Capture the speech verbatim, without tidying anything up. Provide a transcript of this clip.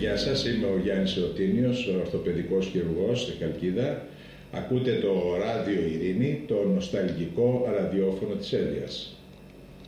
Γεια σας, είμαι ο Γιάννης Εωτίνιος, ορθοπαιδικός χειρουργός στη Χαλκίδα. Ακούτε το Ράδιο Ειρήνη, το νοσταλγικό ραδιόφωνο της Έλιας.